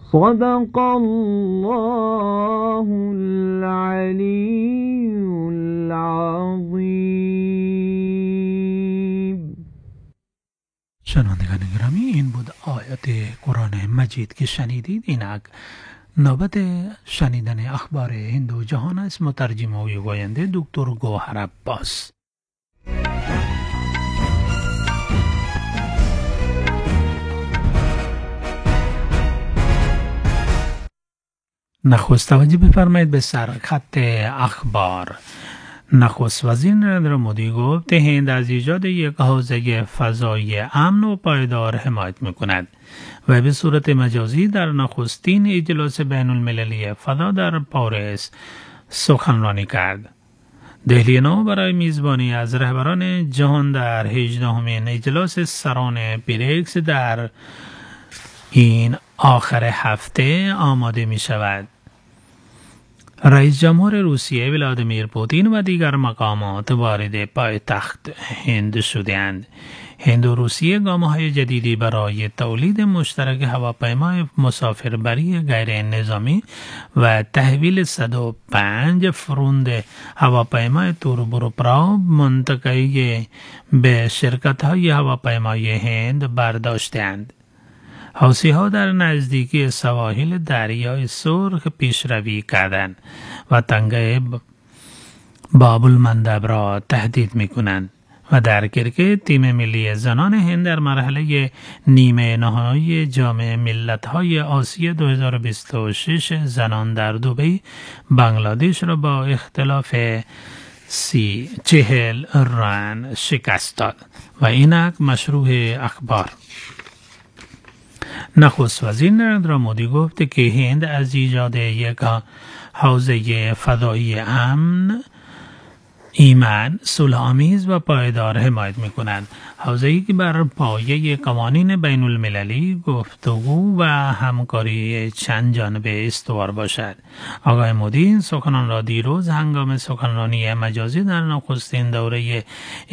صدق الله العلی العظیم. شنوندگان گرامی، این بود آیات قرآن مجید که شنیدید. اینک نوبت شنیدن اخبار هند و جهان است. مترجم و گوینده دکتر گوهر عباس. نخست توجه بفرمایید به سرخط اخبار. نخست وزیر نریندرا مودی گفت هند از ایجاد یک حوزه فضایی امن و پایدار حمایت میکند و به صورت مجازی در نخستین اجلاس بین المللی فضا در پاریس سخنرانی کرد. دهلی نو برای میزبانی از رهبران جهان در 18مین اجلاس سران بریکس در این آخر هفته آماده می شود. رئیس جمهور روسیه ولادیمیر پوتین و دیگر مقامات وارد پایتخت هند شدند. هند و روسیه گام‌های جدیدی برای تولید مشترک هواپیمای مسافربری غیر نظامی و تحویل 105 فروند هواپیمای توربوپرو منتقلی به شرکت‌های هواپیمایی هند برداشتند. حوثی‌ها در نزدیکی سواحل دریای سرخ پیشروی کردند و تنگه باب المندب را تهدید می‌کنند. و در کرکت تیم ملی زنان هند در مرحله نیمه نهایی جام ملت‌های آسیا 2026 زنان در دبی بنگلادش را با اختلاف 40 رن شکست داد. و اینک مشروع اخبار. نخست وزیر نریندرا مودی گفت که هند از ایجاد یک حوزه فضایی امن، ایمن، صلح‌آمیز و پایدار حمایت می‌کند. حوزه‌ای که بر پایه قوانین بین المللی، گفتگو و همکاری چند جانبه استوار باشد. آقای مودی این سخنان را دیروز هنگام سخنرانی مجازی در نخستین دوره